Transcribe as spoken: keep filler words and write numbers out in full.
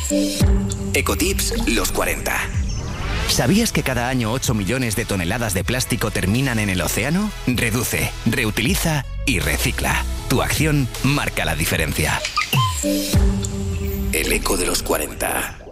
Ecotips los cuarenta. ¿Sabías que cada año ocho millones de toneladas de plástico terminan en el océano? Reduce, reutiliza y recicla. Tu acción marca la diferencia. El eco de los cuarenta.